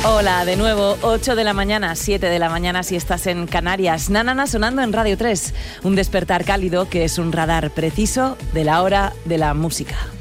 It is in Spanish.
Hola, de nuevo, 8 de la mañana, 7 de la mañana si estás en Canarias. Nanana sonando en Radio 3, un despertar cálido que es un radar preciso de la hora de la música.